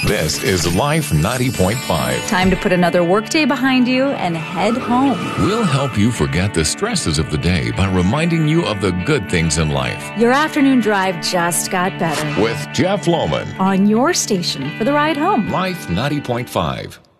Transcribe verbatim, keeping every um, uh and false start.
This is Life ninety point five. Time to put another workday behind you and head home. We'll help you forget the stresses of the day by reminding you of the good things in life. Your afternoon drive just got better. With Jeff Lohman On your station for the ride home. Life ninety point five.